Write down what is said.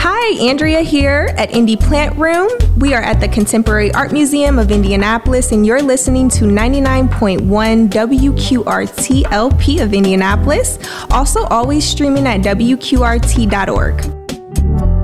Hi, Andrea here at Indie Plant Room. We are at the Contemporary Art Museum of Indianapolis, and you're listening to 99.1 WQRT LP of Indianapolis. Also, always streaming at WQRT.org.